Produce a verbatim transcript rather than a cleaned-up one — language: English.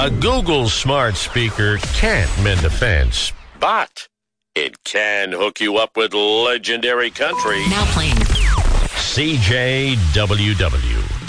A Google smart speaker can't mend a fence, but it can hook you up with legendary country. Now playing C J W W.